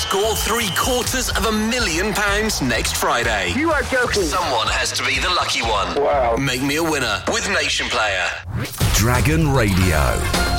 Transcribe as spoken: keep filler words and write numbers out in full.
score three quarters of a million pounds next Friday. You are joking. Someone has to be the lucky one. Wow. Make me a winner with Nation Player. Dragon Radio.